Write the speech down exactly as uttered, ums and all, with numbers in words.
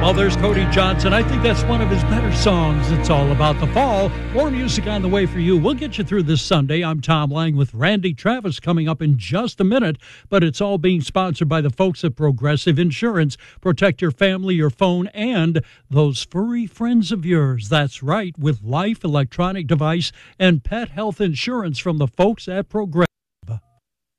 Well, there's Cody Johnson. I think that's one of his better songs. It's all about the fall. More music on the way for you. We'll get you through this Sunday. I'm Tom Lang with Randy Travis coming up in just a minute, but it's all being sponsored by the folks at Progressive Insurance. Protect your family, your phone, and those furry friends of yours. That's right, with life, electronic device, and pet health insurance from the folks at Progressive.